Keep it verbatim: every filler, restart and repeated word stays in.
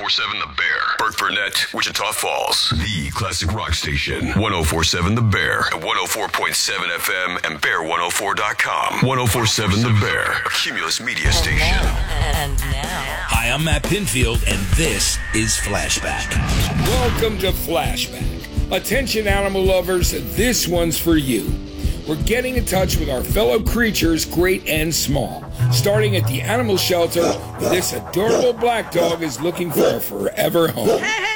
four seven The Bear. Bert Burnett, Wichita Falls. The classic rock station. ten forty-seven The Bear. At one oh four point seven F M and bear one oh four dot com. ten forty-seven The Bear. A Cumulus media station. And now. Hi, I'm Matt Pinfield, and this is Flashback. Welcome to Flashback. Attention animal lovers, this one's for you. We're getting in touch with our fellow creatures, great and small. Starting at the animal shelter, this adorable black dog is looking for a forever home.